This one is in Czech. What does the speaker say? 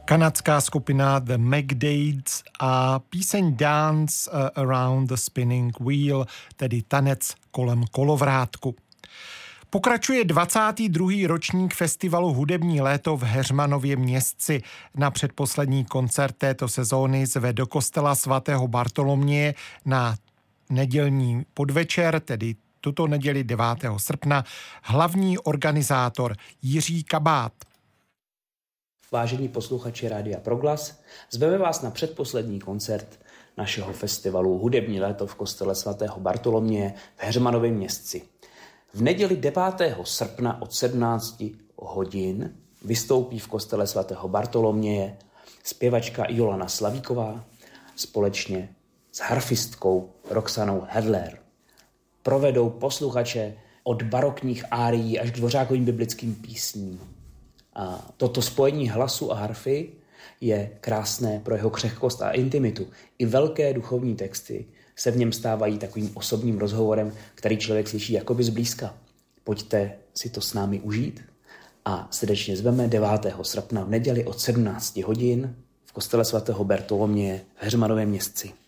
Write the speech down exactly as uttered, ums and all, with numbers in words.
Kanadská skupina The McDades a píseň Dance Around the Spinning Wheel, tedy tanec kolem kolovrátku. Pokračuje dvacátý druhý ročník festivalu Hudební léto v Heřmanově Městci. Na předposlední koncert této sezóny zve do kostela svatého Bartoloměje na nedělní podvečer, tedy tuto neděli devátého srpna, hlavní organizátor Jiří Kabát. Vážení posluchači Rádia Proglas, zveme vás na předposlední koncert našeho festivalu Hudební léto v kostele svatého Bartoloměje v Heřmanově Městci. V neděli devátého srpna od sedmnácti hodin vystoupí v kostele svatého Bartoloměje zpěvačka Jolana Slavíková společně s harfistkou Roxanou Hedler. Provedou posluchače od barokních árií až k dvořákovým biblickým písním. A toto spojení hlasu a harfy je krásné pro jeho křehkost a intimitu. I velké duchovní texty se v něm stávají takovým osobním rozhovorem, který člověk slyší jakoby zblízka. Pojďte si to s námi užít a srdečně zveme devátého srpna v neděli od sedmnácti hodin v kostele svatého Bartoloměje v Heřmanově Městci.